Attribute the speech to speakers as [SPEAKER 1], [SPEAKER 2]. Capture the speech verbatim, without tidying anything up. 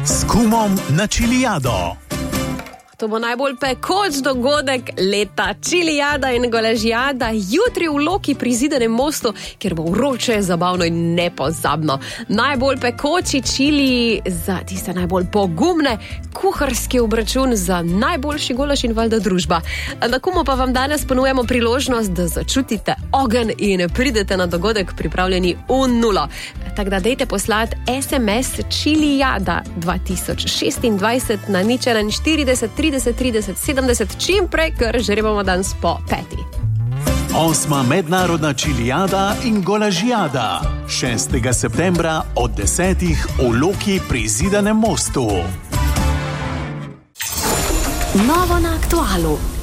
[SPEAKER 1] S kumom na Čilijado.
[SPEAKER 2] To bo najbolj pekoč dogodek leta. Čilijada in Golažijada jutri v Loki pri Zidanem mostu, kjer bo vroče, zabavno in nepozabno. Najbolj pekoči čili za tiste najbolj pogumne, kuharski obračun za najboljši golaž in valjda družba. Na Kumu pa vam danes ponujemo priložnost, da začutite ogenj in pridete na dogodek pripravljeni v nulo. Tako da dejte poslati es em es Čilijada dva tisoč šestindvajset na nič enainštirideset trideset trideset sedemdeset čim prej, ker žrebamo danes po peti.
[SPEAKER 1] Osma mednarodna Čilijada in Golažijada. šestega septembra od desetih v Loki pri Zidanem mostu.
[SPEAKER 3] Novo na Aktualu.